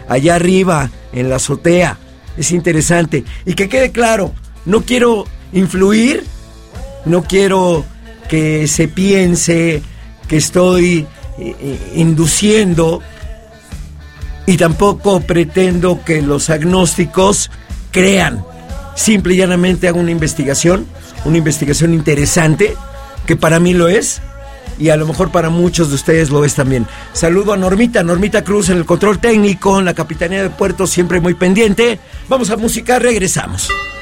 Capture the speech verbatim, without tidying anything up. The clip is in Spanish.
allá arriba, en la azotea. Es interesante. Y que quede claro, no quiero influir, no quiero que se piense que estoy eh, induciendo, y tampoco pretendo que los agnósticos crean. Simple y llanamente hago una investigación, una investigación interesante, que para mí lo es, y a lo mejor para muchos de ustedes lo es también. Saludo a Normita, Normita Cruz en el control técnico, en la Capitanía de Puerto, siempre muy pendiente. Vamos a música, regresamos.